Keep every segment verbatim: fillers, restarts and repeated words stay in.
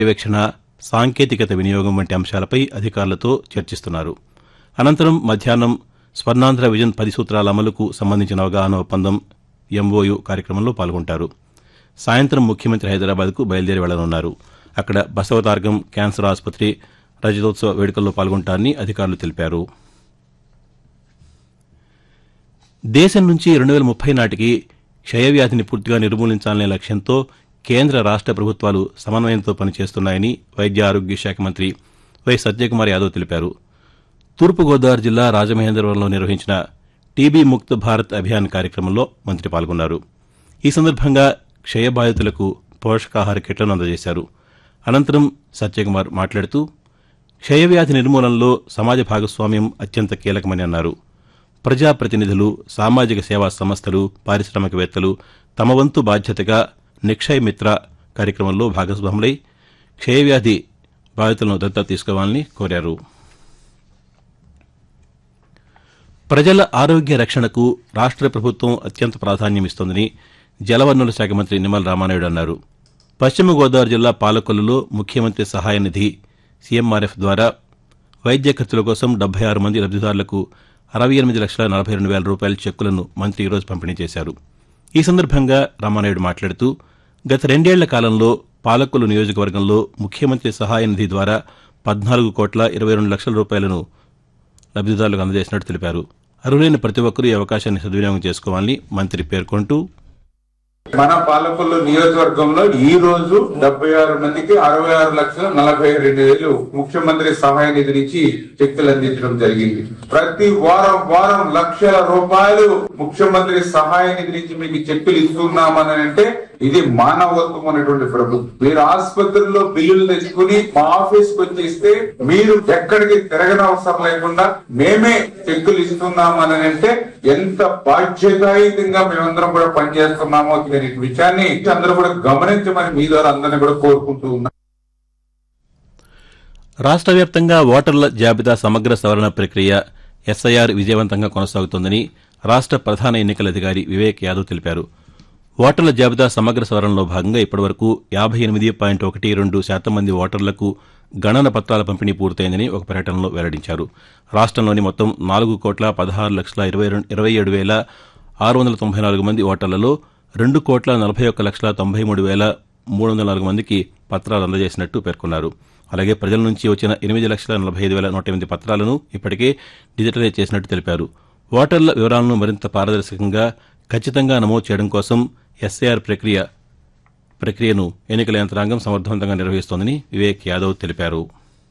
పర్యవేక్షణ, సాంకేతికత వినియోగం వంటి అంశాలపై అధికారులతో చర్చిస్తున్నారు. అనంతరం మధ్యాహ్నం స్వర్ణాంధ్ర విజన్ పది సూత్రాల అమలుకు సంబంధించిన అవగాహన ఒప్పందం ఎంఓయు కార్యక్రమంలో పాల్గొంటారు. సాయంత్రం ముఖ్యమంత్రి హైదరాబాద్కు బయలుదేరి వెళ్లనున్నారు. అక్కడ బసవతారకం క్యాన్సర్ ఆసుపత్రి రజతోత్సవ వేడుకల్లో పాల్గొంటారని అధికారులు తెలిపారు. దేశం నుంచి రెండు వేల ముప్పై నాటికి క్షయవ్యాధిని పూర్తిగా నిర్మూలించాలనే లక్ష్యంతో కేంద్ర రాష్ట ప్రభుత్వాలు సమన్వయంతో పనిచేస్తున్నాయని వైద్య ఆరోగ్య శాఖ మంత్రి వై సత్యకుమార్ యాదవ్ తెలిపారు. తూర్పుగోదావరి జిల్లా రాజమహేంద్రవరంలో నిర్వహించిన టీబీ ముక్త్ భారత్ అభియాన్ కార్యక్రమంలో మంత్రి పాల్గొన్నారు. ఈ సందర్భంగా క్షయబాధితులకు పోషకాహార కిట్లను అందజేశారు. అనంతరం సత్యకుమార్ మాట్లాడుతూ క్షయవ్యాధి నిర్మూలనలో సమాజ భాగస్వామ్యం అత్యంత కీలకమని అన్నారు. ప్రజాప్రతినిధులు, సామాజిక సేవా సంస్థలు, పారిశ్రామికవేత్తలు తమ వంతు బాధ్యతగా నిక్షయ్ మిత్ర కార్యక్రమంలో భాగస్వాములై క్షయవ్యాధి బాధితులను దత్తత తీసుకోవాలని కోరారు. ప్రజల ఆరోగ్య రక్షణకు రాష్ట ప్రభుత్వం అత్యంత ప్రాధాన్యమిస్తోందని జలవనరుల శాఖ మంత్రి నిమ్మల రామానాయుడు అన్నారు. పశ్చిమ గోదావరి జిల్లా పాలకొల్లులో ముఖ్యమంత్రి సహాయ నిధి సీఎంఆర్ఎఫ్ ద్వారా వైద్య ఖర్చుల కోసం డెబ్బై ఆరు మంది లబ్దిదారులకు అరవై ఎనిమిది లక్షల నలభై రెండు వేల రూపాయల చెక్కులను మంత్రి ఈరోజు పంపిణీ చేశారు. ఈ సందర్భంగా రామానాయుడు మాట్లాడుతూ గత రెండేళ్ల కాలంలో పాలకొల్లు నియోజకవర్గంలో ముఖ్యమంత్రి సహాయ నిధి ద్వారా పద్నాలుగు కోట్ల ఇరవై రెండు లక్షల రూపాయలను లబ్దిదారులకు అందజేసినట్టు తెలిపారు. అర్హులైన ప్రతి ఒక్కరూ ఈ అవకాశాన్ని సద్వినియోగం చేసుకోవాలని మంత్రి పేర్కొంటూ మన పాలకొల్లు నియోజకవర్గంలో ఈ రోజు డెబ్బై ఆరు మందికి అరవై ఆరు లక్షల నలభై రెండు వేలు ముఖ్యమంత్రి సహాయ నిధి నుంచి చెక్కులు అందించడం జరిగింది. ప్రతి వారం వారం లక్షల రూపాయలు ముఖ్యమంత్రి సహాయ నిధి నుంచి మీకు చెక్కులు ఇస్తున్నామని అంటే ఇది మానవత్వం అనేటువంటి ప్రభుత్వం. మీరు ఆసుపత్రుల్లో బిల్లులు తెచ్చుకుని మా ఆఫీస్ కి వచ్చి ఇస్తే మీరు ఎక్కడికి తిరగని అవసరం లేకుండా మేమే చెక్కులు ఇస్తున్నామని అంటే ఎంత బాధ్యతాయుతంగా మేమందరం కూడా పనిచేస్తున్నామో అనే విషయాన్ని అందరూ కూడా గమనించమని మీ ద్వారా అందరినీ కూడా కోరుకుంటూ ఉన్నాం. రాష్ట్ర వ్యాప్తంగా ఓటర్ల జాబితా సమగ్ర సవరణ ప్రక్రియ ఎస్ఐఆర్ విజయవంతంగా కొనసాగుతోందని రాష్ట్ర ప్రధాన ఎన్నికల అధికారి వివేక్ యాదవ్ తెలిపారు. ఓటర్ల జాబితా సమగ్ర సవరణలో భాగంగా ఇప్పటివరకు యాభై ఎనిమిది పాయింట్ ఒకటి రెండు శాతం మంది ఓటర్లకు గణన పత్రాల పంపిణీ పూర్తయిందని ఒక ప్రకటనలో వెల్లడించారు. రాష్ట్రంలోని మొత్తం నాలుగు కోట్ల పదహారు లక్షల ఇరవై ఇరవై ఏడు వేల ఆరు వందల తొంభై నాలుగు మంది ఓటర్లలో రెండు కోట్ల నలభై ఒక్క లక్షల తొంభై మూడు వేల మూడు వందల నాలుగు మందికి పత్రాలు అందజేసినట్టు పేర్కొన్నారు. అలాగే ప్రజల నుంచి వచ్చిన ఎనిమిది లక్షల నలభై ఐదు వేల నూట ఎనిమిది పత్రాలను ఇప్పటికే డిజిటలైజ్ చేసినట్టు తెలిపారు. ఓటర్ల వివరాలను మరింత పారదర్శకంగా ఖచ్చితంగా నమోదు చేయడం కోసం ఎస్ఐఆర్ ప్రక్రియ ప్రక్రియను ఎన్నికల యంత్రాంగం సమర్థవంతంగా నిర్వహిస్తోందని వివేక్ యాదవ్ తెలిపారు.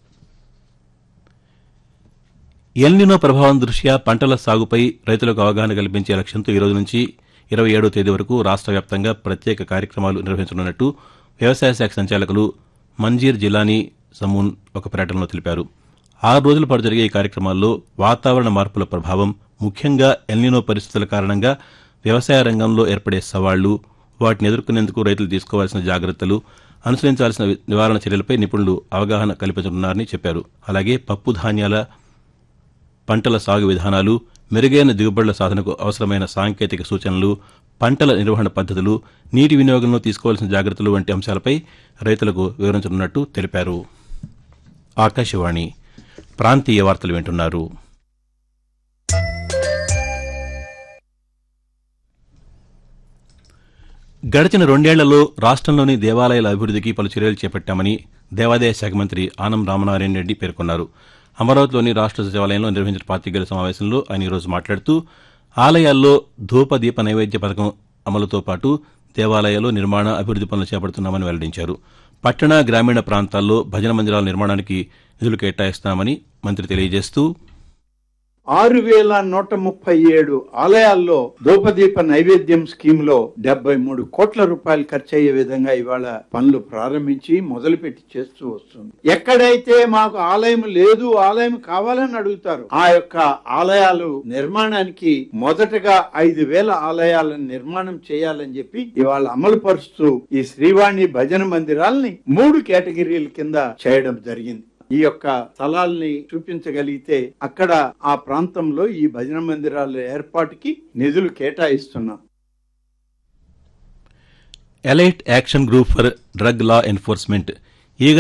ఎల్నినో ప్రభావం దృష్ట్యా పంటల సాగుపై రైతులకు అవగాహన కల్పించే లక్ష్యంతో ఈ రోజు నుంచి ఇరవై ఏడో తేదీ వరకు రాష్ట్ర వ్యాప్తంగా ప్రత్యేక కార్యక్రమాలు నిర్వహించనున్నట్టు వ్యవసాయ శాఖ సంచాలకులు మంజీర్ జిలానీ సమూన్ ఒక ప్రకటనలో తెలిపారు. ఆరు రోజుల పాటు జరిగే ఈ కార్యక్రమాల్లో వాతావరణ మార్పుల ప్రభావం, ముఖ్యంగా ఎల్నినో పరిస్థితుల కారణంగా వ్యవసాయ రంగంలో ఏర్పడే సవాళ్లు, వాటిని ఎదుర్కొనేందుకు రైతులు తీసుకోవాల్సిన జాగ్రత్తలు, అనుసరించాల్సిన నివారణ చర్యలపై నిపుణులు అవగాహన కల్పించనున్నారని చెప్పారు. అలాగే పప్పు ధాన్యాల పంటల సాగు విధానాలు, మెరుగైన దిగుబడుల సాధనకు అవసరమైన సాంకేతిక సూచనలు, పంటల నిర్వహణ పద్దతులు, నీటి వినియోగంలో తీసుకోవాల్సిన జాగ్రత్తలు వంటి అంశాలపై రైతులకు వివరించనున్నట్టు తెలిపారు. ఆకాశవాణి ప్రాంతీయ వార్తలు వింటున్నారు. గడిచిన రెండేళ్లలో రాష్ట్రంలోని దేవాలయాల అభివృద్దికి పలు చర్యలు చేపట్టామని దేవాదాయ శాఖ మంత్రి ఆనం రామనారాయణ రెడ్డి పేర్కొన్నారు. అమరావతిలోని రాష్ట్ర సచివాలయంలో నిర్వహించిన పాతికేయుల సమావేశంలో ఆయన ఈరోజు మాట్లాడుతూ ఆలయాల్లో ధూప దీప నైవేద్య పథకం అమలుతో పాటు దేవాలయాల్లో నిర్మాణ అభివృద్ది పనులు చేపడుతున్నామని వెల్లడించారు. పట్టణ గ్రామీణ ప్రాంతాల్లో భజన మందిరాల నిర్మాణానికి నిధులు కేటాయిస్తున్నామని మంత్రి తెలియజేస్తూ ఆరు వేల నూట ముప్పై ఏడు ఆలయాల్లో ధూపదీప నైవేద్యం స్కీమ్ లో డెబ్బై మూడు కోట్ల రూపాయలు ఖర్చు అయ్యే విధంగా ఇవాళ పనులు ప్రారంభించి మొదలుపెట్టి చేస్తూ వస్తుంది. ఎక్కడైతే మాకు ఆలయం లేదు, ఆలయం కావాలని అడుగుతారు, ఆ యొక్క ఆలయాలు నిర్మాణానికి మొదటగా ఐదు వేల ఆలయాలను నిర్మాణం చేయాలని చెప్పి ఇవాళ అమలు పరుస్తూ ఈ శ్రీవాణి భజన మందిరాల్ని మూడు కేటగిరీల కింద చేయడం జరిగింది. ఈ యొక్క స్థలాల్ని చూపించగలిగితే అక్కడ ఆ ప్రాంతంలో ఈ భజన మందిరాల ఏర్పాటుకి నిధులు కేటాయిస్తున్నాం. Elite action group for drug law enforcement